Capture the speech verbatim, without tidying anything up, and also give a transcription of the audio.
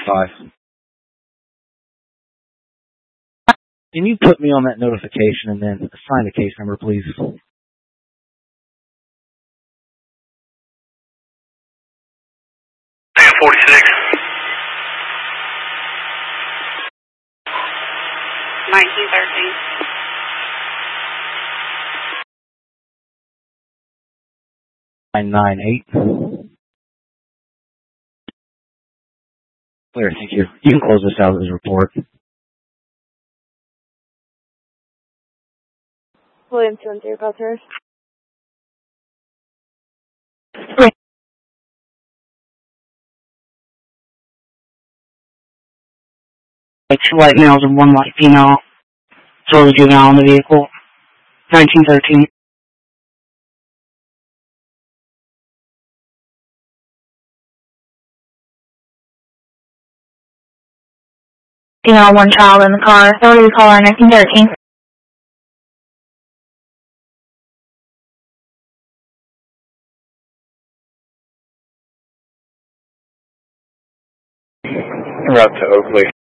five. Can you put me on that notification and then assign the case number, please? forty-six. nineteen thirteen. nine nine eight. Clear, thank you. You can close this out of this report. William two one zero, Buzzers. Two white males and one white female. So the juvenile in the vehicle. nineteen thirteen. Female, one child in the car. Authority to call our nineteen thirteen. Route to Oakley.